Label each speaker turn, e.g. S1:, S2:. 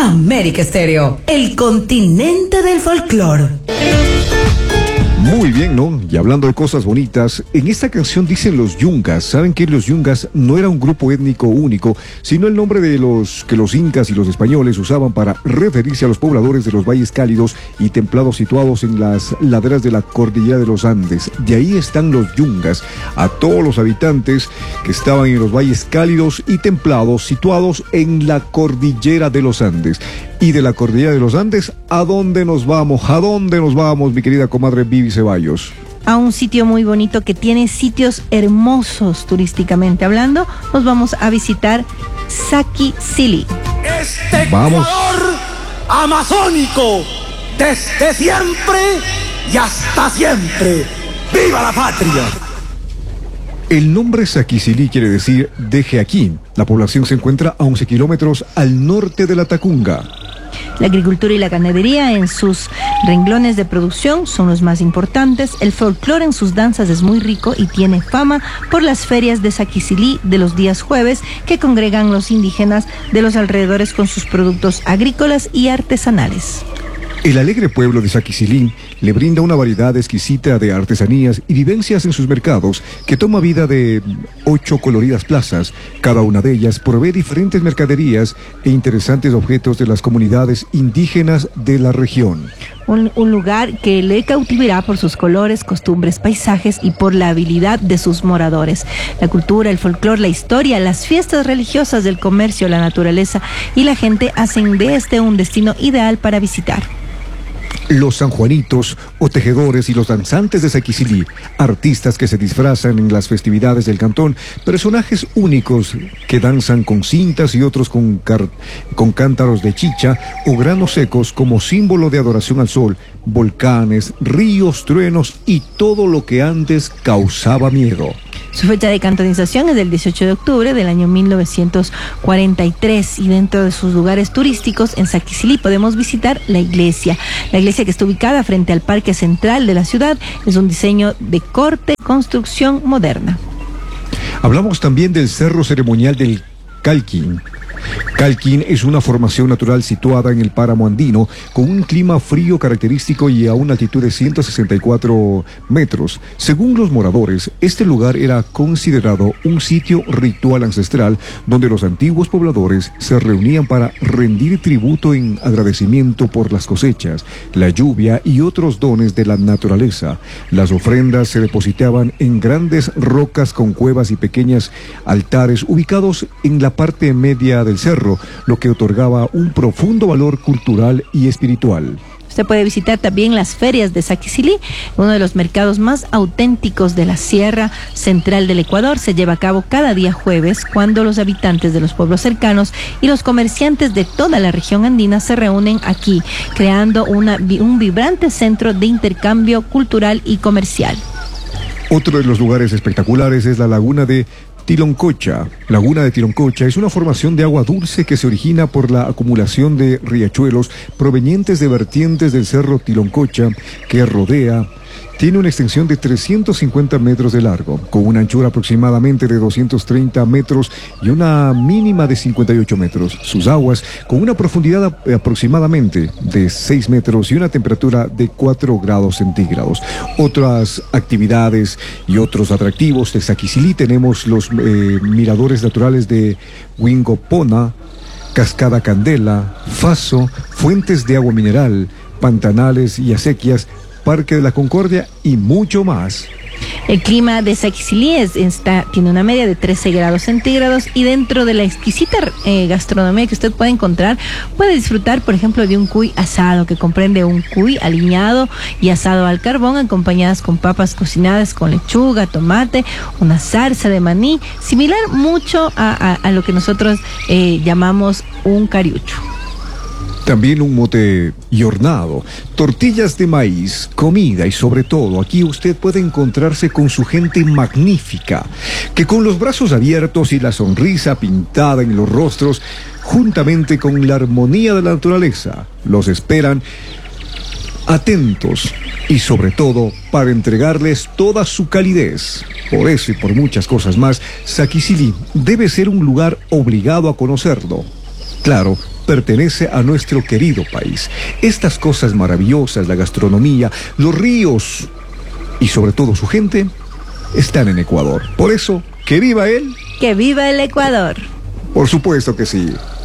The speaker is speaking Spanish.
S1: América Estéreo, el continente del folclor.
S2: Muy bien, ¿no? Y hablando de cosas bonitas, en esta canción dicen los yungas. ¿Saben que los yungas no era un grupo étnico único, sino el nombre de los que los incas y los españoles usaban para referirse a los pobladores de los valles cálidos y templados situados en las laderas de la cordillera de los Andes? De ahí están los yungas, a todos los habitantes que estaban en los valles cálidos y templados situados en la cordillera de los Andes. Y de la cordillera de los Andes, ¿a dónde nos vamos? ¿A dónde nos vamos, mi querida comadre Vivi Ceballos?
S3: A un sitio muy bonito que tiene sitios hermosos turísticamente hablando. Nos vamos a visitar Saquicilí.
S2: Vamos.
S4: Ecuador amazónico, desde siempre y hasta siempre. ¡Viva la patria!
S2: El nombre Saquicilí quiere decir deje aquí. La población se encuentra a 11 kilómetros al norte de la Tacunga.
S3: La agricultura y la ganadería en sus renglones de producción son los más importantes. El folclore en sus danzas es muy rico y tiene fama por las ferias de Saquicilí de los días jueves que congregan los indígenas de los alrededores con sus productos agrícolas y artesanales.
S2: El alegre pueblo de Saquicilí le brinda una variedad exquisita de artesanías y vivencias en sus mercados que toma vida de 8 coloridas plazas. Cada una de ellas provee diferentes mercaderías e interesantes objetos de las comunidades indígenas de la región.
S3: Un lugar que le cautivará por sus colores, costumbres, paisajes y por la habilidad de sus moradores. La cultura, el folclore, la historia, las fiestas religiosas, del comercio, la naturaleza y la gente hacen de este un destino ideal para visitar.
S2: Los sanjuanitos o tejedores y los danzantes de Saquicilí, artistas que se disfrazan en las festividades del cantón, personajes únicos que danzan con cintas y otros con cántaros de chicha o granos secos como símbolo de adoración al sol, volcanes, ríos, truenos y todo lo que antes causaba miedo.
S3: Su fecha de cantonización es del 18 de octubre del año 1943 y dentro de sus lugares turísticos en Saquicilí podemos visitar la iglesia. La iglesia, que está ubicada frente al parque central de la ciudad, es un diseño de corte, construcción moderna.
S2: Hablamos también del cerro ceremonial del Calquín. Calquín es una formación natural situada en el páramo andino con un clima frío característico y a una altitud de 164 metros. Según los moradores, este lugar era considerado un sitio ritual ancestral donde los antiguos pobladores se reunían para rendir tributo en agradecimiento por las cosechas, la lluvia y otros dones de la naturaleza. Las ofrendas se depositaban en grandes rocas con cuevas y pequeños altares ubicados en la parte media del cerro, lo que otorgaba un profundo valor cultural y espiritual.
S3: Usted puede visitar también las ferias de Saquicilí, uno de los mercados más auténticos de la Sierra Central del Ecuador. Se lleva a cabo cada día jueves, cuando los habitantes de los pueblos cercanos y los comerciantes de toda la región andina se reúnen aquí, creando un vibrante centro de intercambio cultural y comercial.
S2: Otro de los lugares espectaculares es la laguna de Tiloncocha. Laguna de Tiloncocha es una formación de agua dulce que se origina por la acumulación de riachuelos provenientes de vertientes del cerro Tiloncocha que rodea. Tiene una extensión de 350 metros de largo, con una anchura aproximadamente de 230 metros y una mínima de 58 metros. Sus aguas, con una profundidad aproximadamente de 6 metros y una temperatura de 4 grados centígrados. Otras actividades y otros atractivos de Saquicilí tenemos los miradores naturales de Huingopona, Cascada Candela, Faso, fuentes de agua mineral, pantanales y acequias, Parque de la Concordia y mucho más.
S3: El clima de Saquicilí tiene una media de 13 grados centígrados y dentro de la exquisita gastronomía que usted puede encontrar, puede disfrutar, por ejemplo, de un cuy asado, que comprende un cuy aliñado y asado al carbón, acompañadas con papas cocinadas con lechuga, tomate, una salsa de maní, similar mucho a lo que nosotros llamamos un cariucho.
S2: También un mote y hornado, tortillas de maíz, comida y sobre todo aquí usted puede encontrarse con su gente magnífica, que con los brazos abiertos y la sonrisa pintada en los rostros, juntamente con la armonía de la naturaleza, los esperan atentos y sobre todo para entregarles toda su calidez. Por eso y por muchas cosas más, Saquicilí debe ser un lugar obligado a conocerlo. Claro, pertenece a nuestro querido país. Estas cosas maravillosas, la gastronomía, los ríos y sobre todo su gente, están en Ecuador. Por eso, ¡que viva él!
S3: ¡Que viva el Ecuador!
S2: Por supuesto que sí.